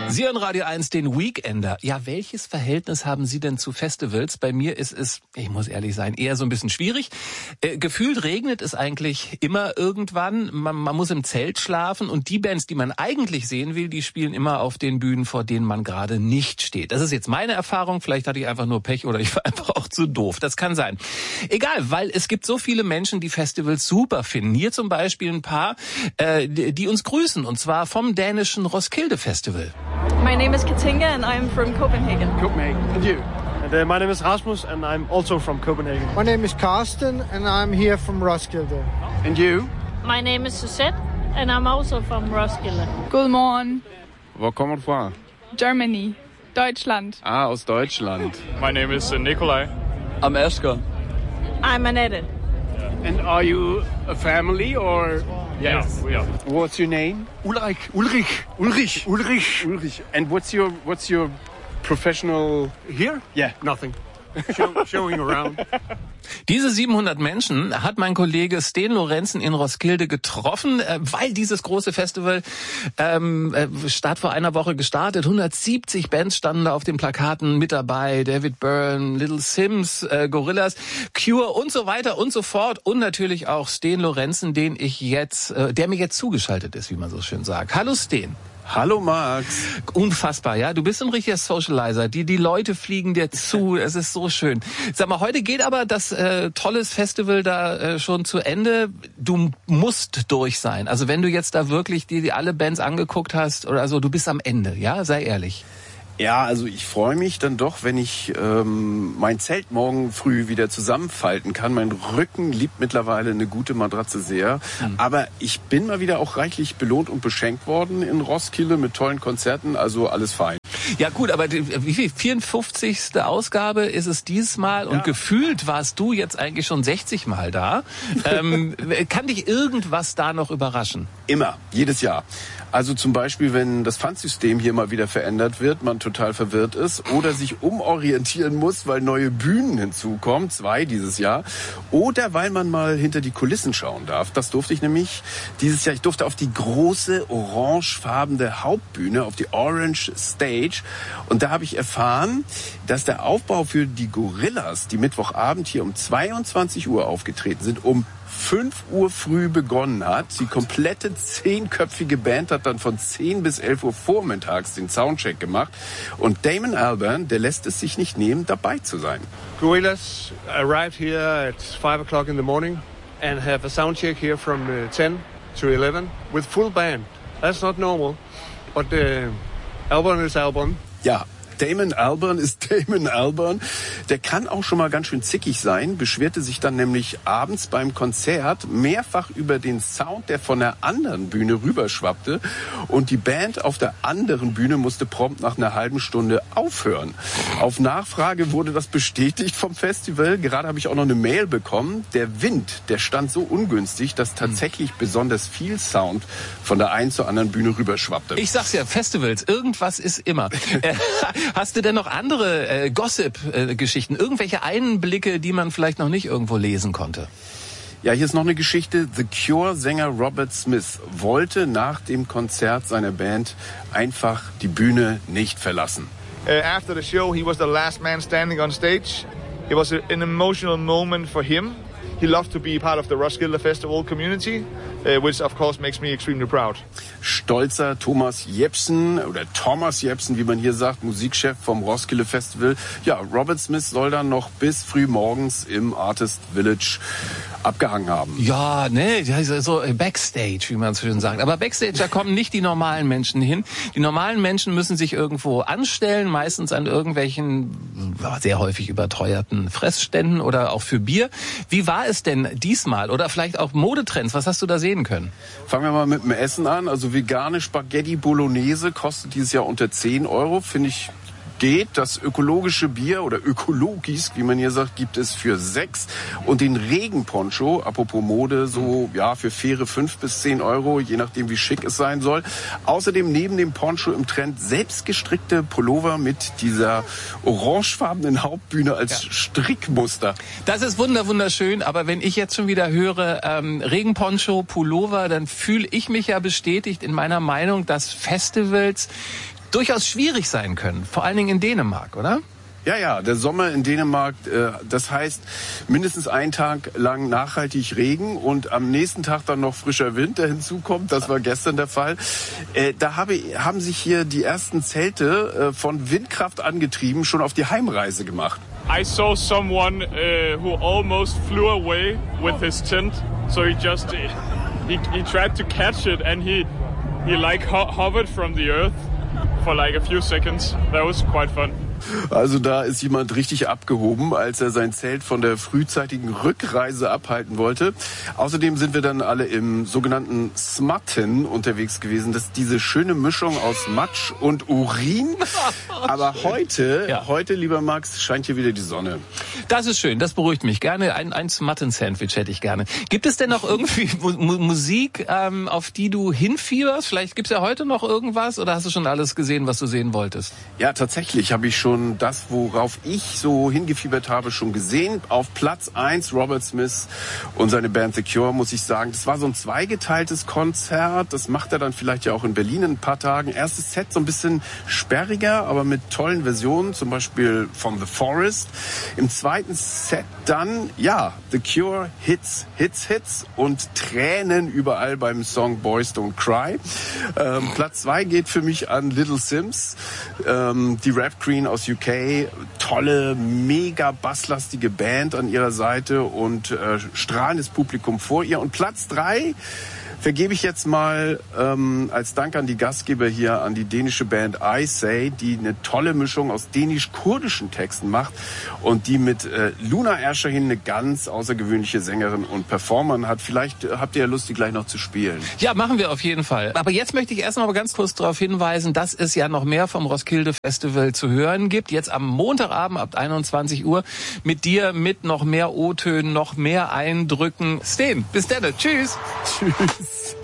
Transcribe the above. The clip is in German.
Sie hören Radio 1, den Weekender. Ja, welches Verhältnis haben Sie denn zu Festivals? Bei mir ist es, ich muss ehrlich sein, eher so ein bisschen schwierig. Gefühlt regnet es eigentlich immer irgendwann. Man muss im Zelt schlafen und die Bands, die man eigentlich sehen will, die spielen immer auf den Bühnen, vor denen man gerade nicht steht. Das ist jetzt meine Erfahrung. Vielleicht hatte ich einfach nur Pech oder ich war einfach auch zu doof. Das kann sein. Egal, weil es gibt so viele Menschen, die Festivals super finden. Hier zum Beispiel ein paar, die uns grüßen, und zwar vom dänischen Roskilde Festival. My name is Katinga and I'm from Copenhagen. Copenhagen. And you? And my name is Rasmus and I'm also from Copenhagen. My name is Carsten and I'm here from Roskilde. And you? My name is Suzette and I'm also from Roskilde. Good morning. Wo kommen wir fra? Germany. Deutschland. Ah, aus Deutschland. My name is Nikolai. I'm Esker. I'm Annette. And are you a family or? Yes, we are. What's your name? Ulrich. And what's your professional here? Yeah, nothing. Showing around. Diese 700 Menschen hat mein Kollege Sten Lorenzen in Roskilde getroffen, weil dieses große Festival vor einer Woche gestartet. 170 Bands standen da auf den Plakaten mit dabei. David Byrne, Little Sims, Gorillaz, Cure und so weiter und so fort. Und natürlich auch Sten Lorenzen, der mir jetzt zugeschaltet ist, wie man so schön sagt. Hallo Sten. Hallo Max. Unfassbar, ja. Du bist ein richtiger Socializer. Die Leute fliegen dir zu. Es ist so schön. Sag mal, heute geht aber das tolles Festival da schon zu Ende. Du musst durch sein. Also wenn du jetzt da wirklich dir alle Bands angeguckt hast oder so, du bist am Ende, ja? Sei ehrlich. Ja, also ich freue mich dann doch, wenn ich mein Zelt morgen früh wieder zusammenfalten kann. Mein Rücken liebt mittlerweile eine gute Matratze sehr. Aber ich bin mal wieder auch reichlich belohnt und beschenkt worden in Roskilde mit tollen Konzerten. Also alles fein. Ja gut, aber wie viel? 54. Ausgabe ist es dieses Mal und gefühlt warst du jetzt eigentlich schon 60 Mal da. Kann dich irgendwas da noch überraschen? Immer, jedes Jahr. Also zum Beispiel, wenn das Pfandsystem hier mal wieder verändert wird, man total verwirrt ist oder sich umorientieren muss, weil neue Bühnen hinzukommen, 2 dieses Jahr, oder weil man mal hinter die Kulissen schauen darf. Das durfte ich nämlich dieses Jahr. Ich durfte auf die große orangefarbene Hauptbühne, auf die Orange Stage, und da habe ich erfahren, dass der Aufbau für die Gorillaz, die Mittwochabend hier um 22 Uhr aufgetreten sind, um 5 Uhr früh begonnen hat. Die komplette 10-köpfige Band hat dann von 10 bis 11 Uhr vormittags den Soundcheck gemacht. Und Damon Albarn, der lässt es sich nicht nehmen, dabei zu sein. Gorillaz arrived here at 5 o'clock in the morning and have a soundcheck here from 10 to 11 with full band. That's not normal, but Albarn is Albarn. Ja. Damon Albarn ist Damon Albarn. Der kann auch schon mal ganz schön zickig sein, beschwerte sich dann nämlich abends beim Konzert mehrfach über den Sound, der von der anderen Bühne rüberschwappte. Und die Band auf der anderen Bühne musste prompt nach einer halben Stunde aufhören. Auf Nachfrage wurde das bestätigt vom Festival. Gerade habe ich auch noch eine Mail bekommen. Der Wind, der stand so ungünstig, dass tatsächlich besonders viel Sound von der einen zur anderen Bühne rüberschwappte. Ich sag's ja, Festivals, irgendwas ist immer. Hast du denn noch andere Gossip-Geschichten, irgendwelche Einblicke, die man vielleicht noch nicht irgendwo lesen konnte? Ja, hier ist noch eine Geschichte. The Cure-Sänger Robert Smith wollte nach dem Konzert seiner Band einfach die Bühne nicht verlassen. After the show, he was the last man standing on stage. It was an emotional moment for him. He loved to be part of the Roskilde Festival community, which of course makes me extremely proud. Stolzer Thomas Jepsen, oder Thomas Jepsen, wie man hier sagt, Musikchef vom Roskilde Festival. Ja, Robert Smith soll dann noch bis früh morgens im Artist Village abgehangen haben. Ja, ne, so Backstage, wie man so schön sagt. Aber Backstage, da kommen nicht die normalen Menschen hin. Die normalen Menschen müssen sich irgendwo anstellen, meistens an irgendwelchen sehr häufig überteuerten Fressständen oder auch für Bier. Wie war es denn diesmal? Oder vielleicht auch Modetrends, was hast du da sehen können? Fangen wir mal mit dem Essen an. Also vegane Spaghetti Bolognese kostet dieses Jahr unter 10 Euro, finde ich geht. Das ökologische Bier oder Ökologis, wie man hier sagt, gibt es für 6. Und den Regenponcho, apropos Mode, so ja für faire 5 bis 10 Euro, je nachdem wie schick es sein soll. Außerdem neben dem Poncho im Trend selbstgestrickte Pullover mit dieser orangefarbenen Hauptbühne als Strickmuster. Das ist wunderschön, aber wenn ich jetzt schon wieder höre Regenponcho, Pullover, dann fühle ich mich ja bestätigt in meiner Meinung, dass Festivals durchaus schwierig sein können, vor allen Dingen in Dänemark, oder? Ja, der Sommer in Dänemark, das heißt mindestens einen Tag lang nachhaltig Regen und am nächsten Tag dann noch frischer Wind, der hinzukommt. Das war gestern der Fall. Da haben sich hier die ersten Zelte von Windkraft angetrieben schon auf die Heimreise gemacht. I saw someone who almost flew away with his tent. So he tried to catch it and he like hovered from the earth for like a few seconds. That was quite fun. Also da ist jemand richtig abgehoben, als er sein Zelt von der frühzeitigen Rückreise abhalten wollte. Außerdem sind wir dann alle im sogenannten Smatten unterwegs gewesen. Das ist diese schöne Mischung aus Matsch und Urin. Aber heute, lieber Max, scheint hier wieder die Sonne. Das ist schön, das beruhigt mich. Gerne ein Smatten-Sandwich hätte ich gerne. Gibt es denn noch irgendwie Musik, auf die du hinfieberst? Vielleicht gibt's ja heute noch irgendwas oder hast du schon alles gesehen, was du sehen wolltest? Ja, tatsächlich habe ich schon das, worauf ich so hingefiebert habe, schon gesehen. Auf Platz 1 Robert Smith und seine Band The Cure, muss ich sagen. Das war so ein zweigeteiltes Konzert. Das macht er dann vielleicht ja auch in Berlin in ein paar Tagen. Erstes Set so ein bisschen sperriger, aber mit tollen Versionen, zum Beispiel von The Forest. Im zweiten Set dann, The Cure, Hits und Tränen überall beim Song Boys Don't Cry. Platz 2 geht für mich an Little Sims, die Rap Queen aus UK, tolle, mega basslastige Band an ihrer Seite und strahlendes Publikum vor ihr. Und Platz 3 vergebe ich jetzt mal als Dank an die Gastgeber hier, an die dänische Band I Say, die eine tolle Mischung aus dänisch-kurdischen Texten macht und die mit Luna Erschahin eine ganz außergewöhnliche Sängerin und Performerin hat. Vielleicht habt ihr ja Lust, die gleich noch zu spielen. Ja, machen wir auf jeden Fall. Aber jetzt möchte ich erst noch mal ganz kurz darauf hinweisen, dass es ja noch mehr vom Roskilde Festival zu hören gibt. Jetzt am Montagabend ab 21 Uhr mit dir, mit noch mehr O-Tönen, noch mehr Eindrücken. Sten, bis dann. Tschüss. Tschüss.